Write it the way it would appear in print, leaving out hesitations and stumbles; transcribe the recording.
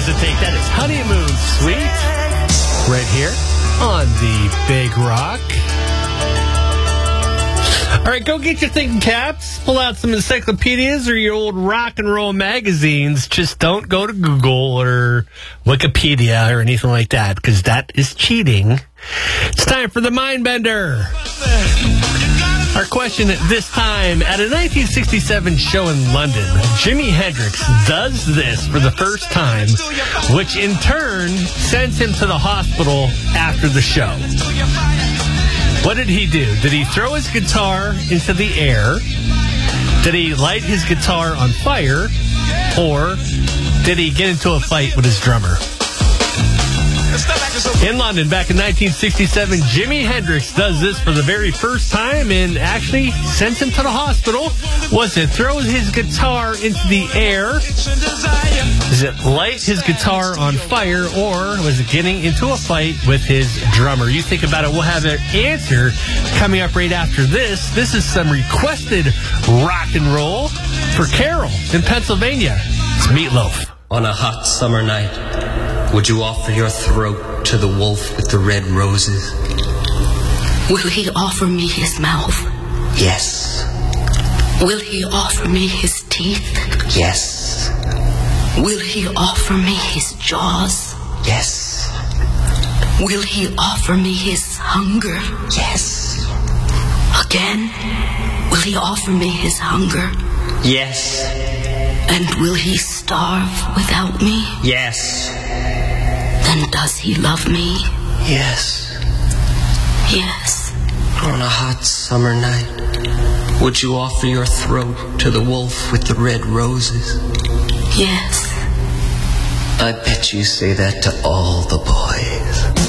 to take. That is Honeymoon Suite. Right here on the Big Rock. All right, go get your thinking caps. Pull out some encyclopedias or your old rock and roll magazines. Just don't go to Google or Wikipedia or anything like that, because that is cheating. It's time for the Mindbender. Our question at this time, at a 1967 show in London, Jimi Hendrix does this for the first time, which in turn sends him to the hospital after the show. What did he do? Did he throw his guitar into the air? Did he light his guitar on fire? Or did he get into a fight with his drummer? In London, back in 1967, Jimi Hendrix does this for the very first time and actually sends him to the hospital. Was it throw his guitar into the air? Is it light his guitar on fire? Or was it getting into a fight with his drummer? You think about it. We'll have an answer coming up right after this. This is some requested rock and roll for Carol in Pennsylvania. It's Meatloaf. On a hot summer night, would you offer your throat to the wolf with the red roses? Will he offer me his mouth? Yes. Will he offer me his teeth? Yes. Will he offer me his jaws? Yes. Will he offer me his hunger? Yes. Again, will he offer me his hunger? Yes. And will he starve without me? Yes. Then does he love me? Yes. Yes. On a hot summer night, would you offer your throat to the wolf with the red roses? Yes. I bet you say that to all the boys.